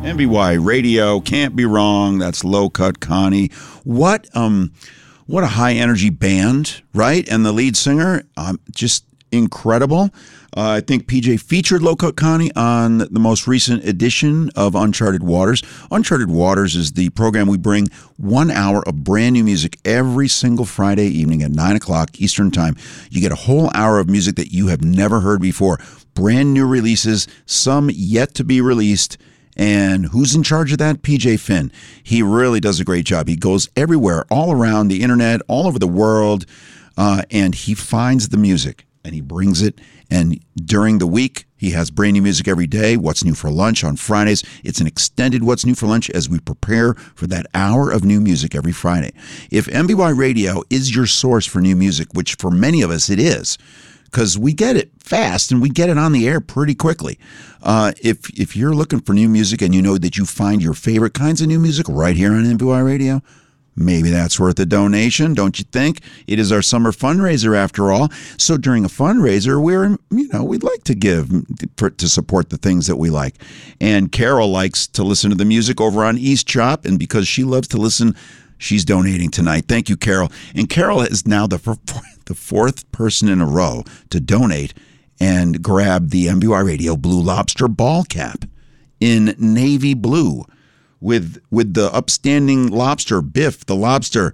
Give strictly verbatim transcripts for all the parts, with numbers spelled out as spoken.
M B Y Radio, Can't Be Wrong. That's Low Cut Connie. What um, what a high energy band, right? And the lead singer, um, just incredible. Uh, I think P J featured Low Cut Connie on the most recent edition of Uncharted Waters. Uncharted Waters is the program we bring one hour of brand new music every single Friday evening at nine o'clock Eastern Time. You get a whole hour of music that you have never heard before. Brand new releases, some yet to be released. And who's in charge of that? P J Finn. He really does a great job. He goes everywhere, all around the internet, all over the world, uh, and he finds the music and he brings it. And during the week, he has brand new music every day. What's New for Lunch on Fridays. It's an extended What's New for Lunch as we prepare for that hour of new music every Friday. If M B Y Radio is your source for new music, which for many of us it is, because we get it fast and we get it on the air pretty quickly. Uh, if if you're looking for new music and you know that you find your favorite kinds of new music right here on M B Y Radio, maybe that's worth a donation, don't you think? It is our summer fundraiser after all. So during a fundraiser, we're, you know, we'd like to give for, to support the things that we like. And Carol likes to listen to the music over on East Chop, and because she loves to listen, she's donating tonight. Thank you, Carol. And Carol is now the the fourth person in a row to donate and grab the M B Y Radio Blue Lobster ball cap in navy blue with with the upstanding lobster, Biff, the lobster.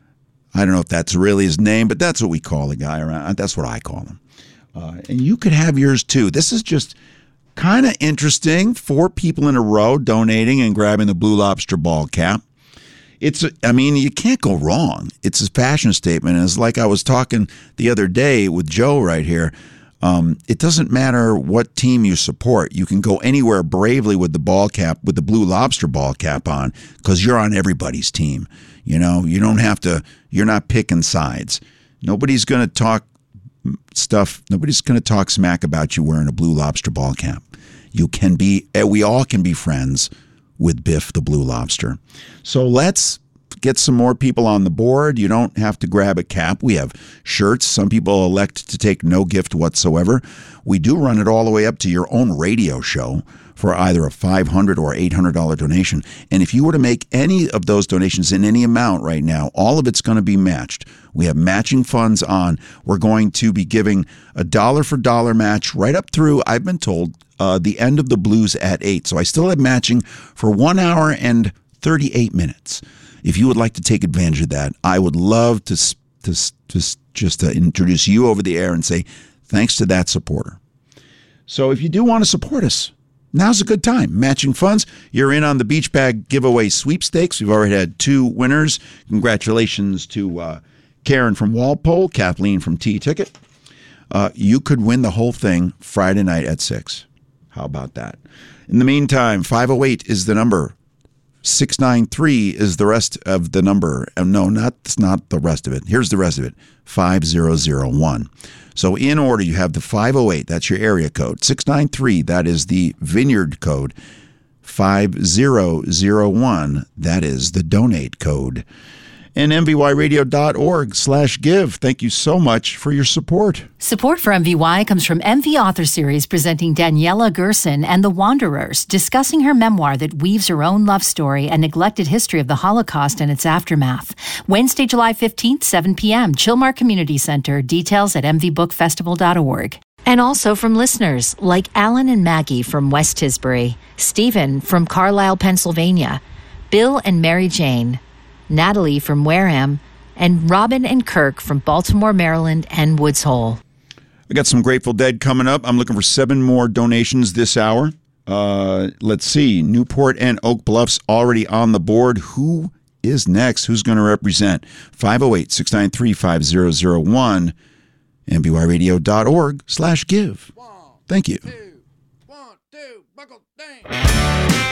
I don't know if that's really his name, but that's what we call the guy around. That's what I call him. Uh, and you could have yours too. This is just kind of interesting. Four people in a row donating and grabbing the Blue Lobster ball cap. It's, I mean, you can't go wrong. It's a fashion statement. And it's like I was talking the other day with Joe right here. Um, it doesn't matter what team you support. You can go anywhere bravely with the ball cap, with the Blue Lobster ball cap on, because you're on everybody's team. You know, you don't have to, you're not picking sides. Nobody's going to talk stuff, nobody's going to talk smack about you wearing a Blue Lobster ball cap. You can be, we all can be friends with Biff the Blue Lobster. So let's get some more people on the board. You don't have to grab a cap. We have shirts. Some people elect to take no gift whatsoever. We do run it all the way up to your own radio show for either a five hundred dollars or eight hundred dollars donation. And if you were to make any of those donations in any amount right now, all of it's going to be matched. We have matching funds on. We're going to be giving a dollar for dollar match right up through, I've been told, uh, the end of the Blues at eight. So I still have matching for one hour and thirty-eight minutes. If you would like to take advantage of that, I would love to, to, to just to introduce you over the air and say thanks to that supporter. So if you do want to support us, now's a good time. Matching funds. You're in on the Beach Bag giveaway sweepstakes. We've already had two winners. Congratulations to uh, Karen from Walpole, Kathleen from T-Ticket. Uh, you could win the whole thing Friday night at six. How about that? In the meantime, five oh eight is the number. six nine three is the rest of the number. Uh, no, not, that's not the rest of it. Here's the rest of it. five zero zero one. So in order, you have the five oh eight, that's your area code. six nine three, that is the Vineyard code. five zero zero one, that is the donate code. And M V Y radio dot org slash give. Thank you so much for your support. Support for M V Y comes from M V Author Series presenting Daniela Gerson and The Wanderers, discussing her memoir that weaves her own love story and neglected history of the Holocaust and its aftermath. Wednesday, July fifteenth, seven p.m., Chilmar Community Center. Details at m v book festival dot org. And also from listeners like Alan and Maggie from West Tisbury, Stephen from Carlisle, Pennsylvania, Bill and Mary Jane, Natalie from Wareham, and Robin and Kirk from Baltimore, Maryland, and Woods Hole. I got some Grateful Dead coming up. I'm looking for seven more donations this hour. Uh, let's see. Newport and Oak Bluffs already on the board. Who is next? Who's going to represent? five oh eight, six nine three, five zero zero one. M B Y radio dot org slash give. Thank you. One, two, one, two, buckle, dang.